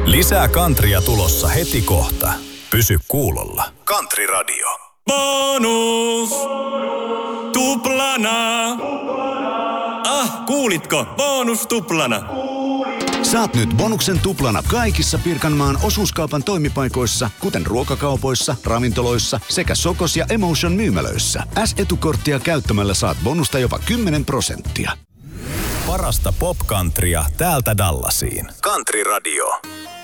Lisää Kantria tulossa heti kohta. Pysy kuulolla. Country Radio. Bonus! Tuplana! Kuulitko? Bonus tuplana! Saat nyt bonuksen tuplana kaikissa Pirkanmaan osuuskaupan toimipaikoissa, kuten ruokakaupoissa, ravintoloissa sekä Sokos ja Emotion myymälöissä. S-etukorttia käyttämällä saat bonusta jopa 10%. Parasta pop-countrya täältä Dallasiin. Country Radio.